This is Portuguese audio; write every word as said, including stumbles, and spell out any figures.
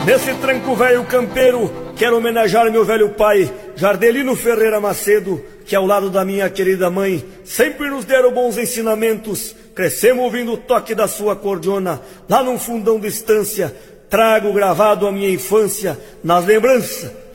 Nesse tranco velho campeiro, quero homenagear meu velho pai, Jardelino Ferreira Macedo, que ao lado da minha querida mãe, sempre nos deram bons ensinamentos. Crescemos ouvindo o toque da sua cordiona, lá num fundão de estância. Trago gravado a minha infância, nas lembranças